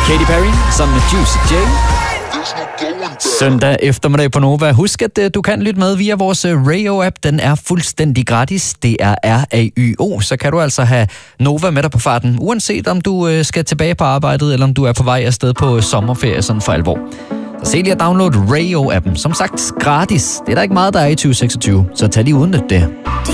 Katy Perry sammen med Juicy J. Søndag eftermiddag på Nova. Husk, at du kan lytte med via vores Radio-app. Den er fuldstændig gratis. Det er RAYO. Så kan du altså have Nova med dig på farten, uanset om du skal tilbage på arbejdet, eller om du er på vej afsted på sommerferie sådan for alvor. Så se lige at downloade Radio-appen. Som sagt, gratis. Det er der ikke meget, der er i 2026, så tag lige udnyt det.